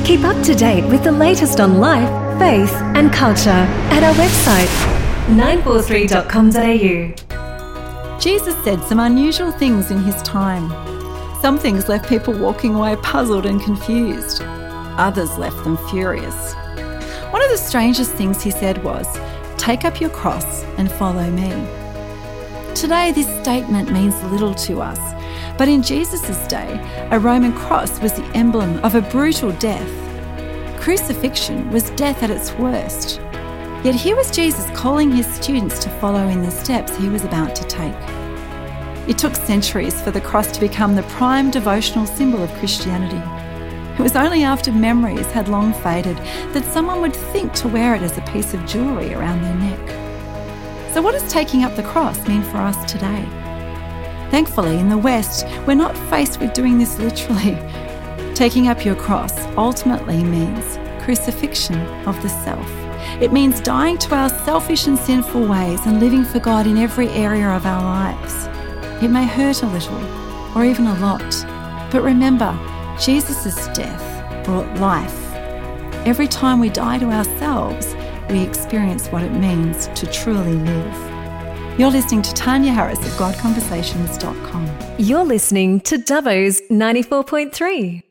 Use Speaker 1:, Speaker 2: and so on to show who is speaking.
Speaker 1: Keep up to date with the latest on life, faith and culture at our website 943.com.au.
Speaker 2: Jesus said some unusual things in his time. Some things left people walking away puzzled and confused. Others left them furious. One of the strangest things he said was, "Take up your cross and follow me." Today, this statement means little to us, but in Jesus' day, a Roman cross was the emblem of a brutal death. Crucifixion was death at its worst. Yet here was Jesus calling his students to follow in the steps he was about to take. It took centuries for the cross to become the prime devotional symbol of Christianity. It was only after memories had long faded that someone would think to wear it as a piece of jewellery around their neck. So what does taking up the cross mean for us today? Thankfully, in the West, we're not faced with doing this literally. Taking up your cross ultimately means crucifixion of the self. It means dying to our selfish and sinful ways and living for God in every area of our lives. It may hurt a little, or even a lot, but remember, Jesus' death brought life. Every time we die to ourselves, we experience what it means to truly live. You're listening to Tanya Harris of GodConversations.com.
Speaker 1: You're listening to Dubbo's 94.3.